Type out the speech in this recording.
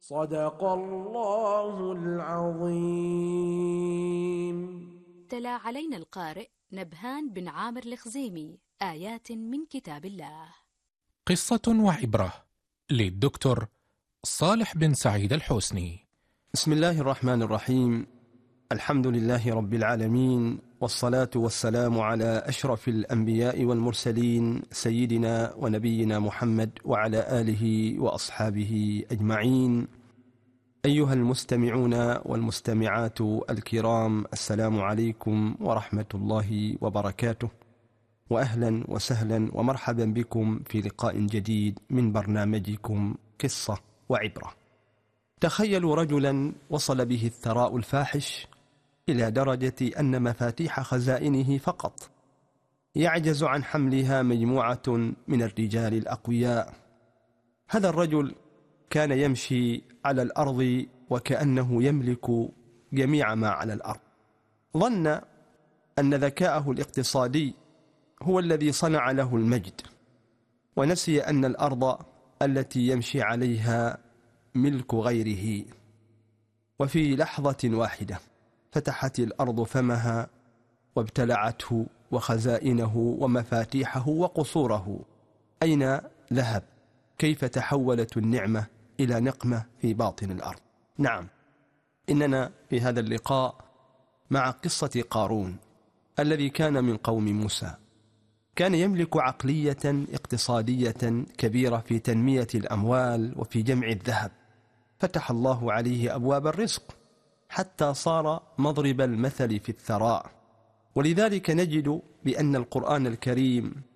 صدق الله العظيم. تلا علينا القارئ نبهان بن عامر الخزيمي آيات من كتاب الله. قصة وعبرة للدكتور صالح بن سعيد الحسني. بسم الله الرحمن الرحيم. الحمد لله رب العالمين، والصلاة والسلام على أشرف الأنبياء والمرسلين سيدنا ونبينا محمد وعلى آله وأصحابه أجمعين. أيها المستمعون والمستمعات الكرام، السلام عليكم ورحمة الله وبركاته، وأهلا وسهلا ومرحبا بكم في لقاء جديد من برنامجكم قصة وعبرة. تخيلوا رجلا وصل به الثراء الفاحش إلى درجة أن مفاتيح خزائنه فقط يعجز عن حملها مجموعة من الرجال الأقوياء. هذا الرجل كان يمشي على الأرض وكأنه يملك جميع ما على الأرض. ظن أن ذكاءه الاقتصادي هو الذي صنع له المجد، ونسي أن الأرض التي يمشي عليها ملك غيره. وفي لحظة واحدة فتحت الأرض فمها وابتلعته وخزائنه ومفاتيحه وقصوره. أين ذهب؟ كيف تحولت النعمة إلى نقمة في باطن الأرض؟ نعم، إننا في هذا اللقاء مع قصة قارون الذي كان من قوم موسى. كان يملك عقلية اقتصادية كبيرة في تنمية الأموال وفي جمع الذهب. فتح الله عليه أبواب الرزق حتى صار مضرب المثل في الثراء. ولذلك نجد بأن القرآن الكريم